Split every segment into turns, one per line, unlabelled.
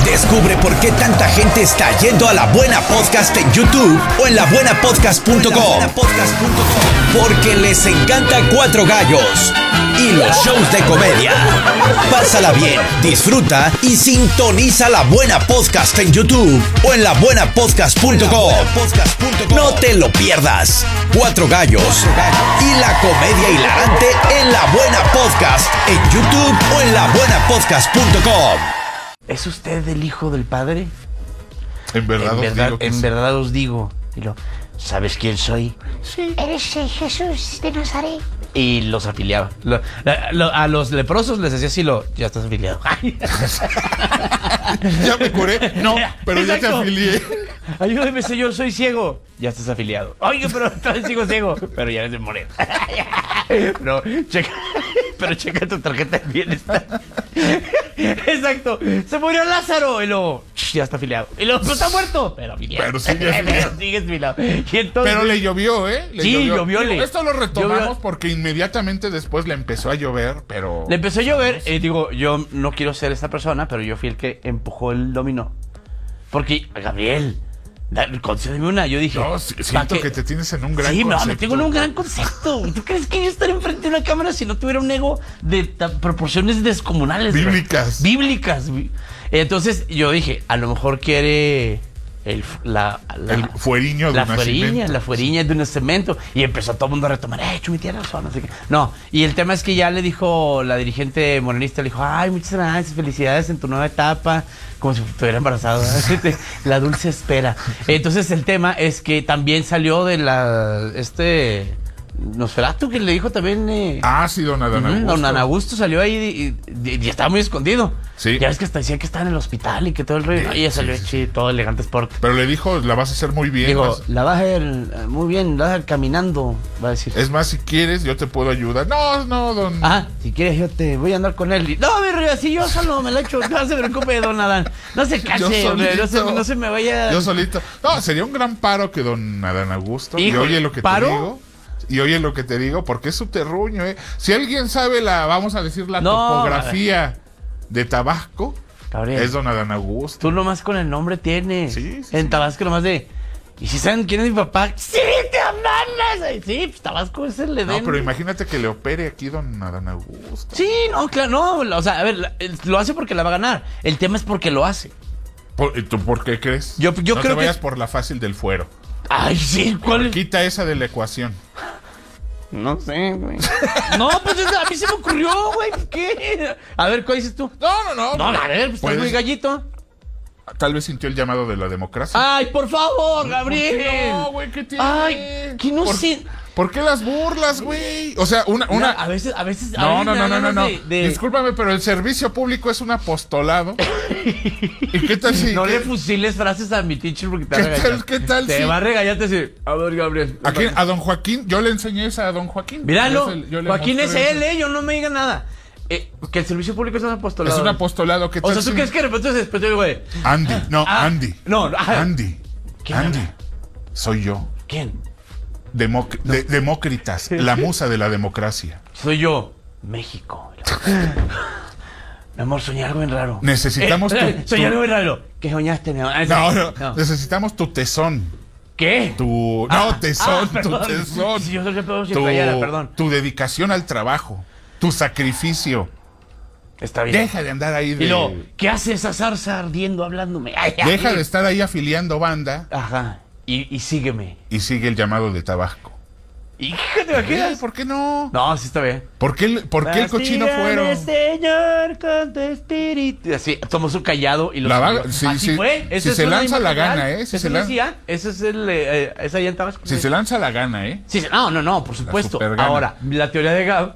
Descubre por qué tanta gente está yendo a La Buena Podcast en YouTube o en labuenapodcast.com. Porque les encanta Cuatro Gallos y los shows de comedia. Pásala bien, disfruta y sintoniza La Buena Podcast en YouTube o en labuenapodcast.com. No te lo pierdas. Cuatro Gallos y la comedia hilarante en La Buena Podcast en YouTube o en labuenapodcast.com.
¿Es usted el hijo del padre?
En verdad
os digo. Y lo, ¿sabes quién soy?
Sí. Eres Jesús de Nazaret.
Y los afiliaba. A los leprosos les decía así, ya estás afiliado.
Ya me curé. No, pero
Exacto.
ya te afilié.
Ayúdeme, señor, soy ciego. Ya estás afiliado. Oye, pero todavía sigo ciego. Pero ya eres de morir. Checa tu tarjeta de bienestar. Exacto. Se murió Lázaro. Y luego, ya está afiliado. Y luego, no está muerto. Pero afiliado.
Pero sigue afiliado.
Sigue afiliado. Y entonces,
Pero le llovió, ¿eh?
llovió.
Esto lo retomamos porque inmediatamente después le empezó a llover, pero...
Le empezó a llover. Digo, yo no quiero ser esta persona, pero yo fui el que empujó el dominó. Porque, Gabriel, concédeme una. Yo dije...
No, siento que te tienes en un gran
concepto.
concepto.
Sí, me tengo en un gran concepto. ¿Tú crees que yo estaría enfrente de una cámara si no tuviera un ego de proporciones descomunales?
Bíblicas.
Entonces yo dije, a lo mejor quiere... el
fueriño de
la
un nacimiento.
La fueriña de un nacimiento. Y empezó todo el mundo a retomar, Chumi, tienes razón, no sé qué. No, y el tema es que ya le dijo la dirigente morenista, le dijo, ay, muchas gracias, felicidades en tu nueva etapa, como si estuviera embarazado. La dulce espera. Entonces el tema es que también salió de Nosferatu, que le dijo también...
Sí, don Adán Augusto.
Don Adán Augusto salió ahí y estaba muy escondido.
Sí.
Ya ves que hasta decía que estaba en el hospital y que todo el rollo. Y ella salió todo elegante sport.
Pero le dijo, la vas a hacer muy bien.
Digo, la vas a hacer muy bien, la vas a hacer caminando, va a decir.
Es más, si quieres, yo te puedo ayudar. No, don...
Si quieres yo te voy a andar con él. No, mi rey, así yo solo me la echo. No se preocupe, don Adán. No se case, hombre, no se me vaya...
Yo solito. No, sería un gran paro que don Adán Augusto.
Híjole,
y oye lo que
¿paro?
te digo. Y oye lo que te digo, porque es su terruño, ¿eh? Si alguien sabe vamos a decir, la topografía de Tabasco,
Gabriel,
es don Adán Augusto.
Tú nomás con el nombre tienes.
Sí.
En Tabasco nomás de... ¿Y si saben quién es mi papá? ¡Sí, te amanas! Sí, pues Tabasco es el Edén.
No, pero imagínate que le opere aquí don Adán Augusto.
Sí, no, claro, no. O sea, a ver, lo hace porque la va a ganar. El tema es porque lo hace.
¿Tú por qué crees?
Yo
no
creo
te vayas
que...
por la fácil del fuero.
Ay, sí, ¿cuál es?
Quita esa de la ecuación.
No sé, güey. No, pues a mí se me ocurrió, güey. ¿Qué? A ver, ¿cuál dices tú?
No.
No, a ver, pues estás muy gallito.
Tal vez sintió el llamado de la democracia.
Ay, por favor, Gabriel.
¿Por qué no, güey? ¿Qué tiene?
Ay, que no sé.
¿Por qué las burlas, güey? O sea, una...
A veces.
No. Discúlpame, pero el servicio público es un apostolado. ¿Y qué tal si...
No le fusiles frases a mi teacher porque te va a regañar.
¿Qué tal
te
si...
va a regañar, te dice, a ver, Gabriel.
A don Joaquín, yo le enseñé esa a don Joaquín.
Míralo, Joaquín es
él,
él, yo no me diga nada. Que el servicio público es un apostolado.
Es un apostolado. ¿Qué tal?
O sea, ¿tú crees que de repente después yo, güey?
Andy, Andy.
No,
Andy.
¿Quién
Andy.
habla?
Soy yo.
¿Quién?
Demócritas, la musa de la democracia.
Soy yo, México. Mi amor, soñé algo bien raro.
Necesitamos
soñé algo bien raro. ¿Qué soñaste, mi amor?
No. Necesitamos tu tesón.
¿Qué?
Tu tesón.
Sí, yo soy el pedo sin playera, perdón.
Tu dedicación al trabajo. Tu sacrificio.
Está bien.
Deja de andar ahí de...
Y luego, ¿qué hace esa zarza ardiendo hablándome?
Deja de estar ahí afiliando banda.
Ajá. Y sígueme.
Y sigue el llamado de Tabasco.
¿Y qué te imaginas?
¿Por qué no?
No, sí está bien.
¿Por qué el cochino fueron?
Señor, con tu espíritu. Así, tomó su callado y lo
así
fue.
Si se lanza la gana, ¿eh?
Ese es esa allá en Tabasco.
Si se lanza la gana, ¿eh?
Sí, no, por supuesto. Ahora, la teoría de Gab...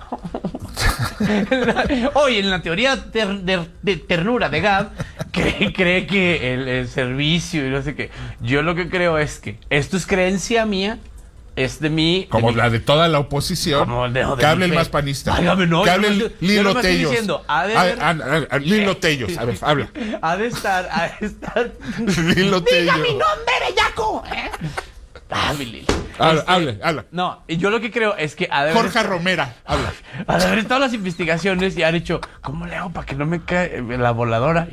Oye, en la teoría de ternura de Gab, cree que el servicio y no sé qué. Yo lo que creo es que esto es creencia mía. Es de mí.
Como la de toda la oposición. Que hable el más panista.
Válgame, no.
Que hable el Lilo Tellos.
Lilo
Tellos. A ver, habla.
Ha de estar.
Lilo Tellos.
¡Diga mi nombre, bellaco!
Habla.
No, y yo lo que creo es que
Jorge Romera, habla.
A ver, todas las investigaciones y han hecho, ¿cómo le hago para que no me caiga la voladora?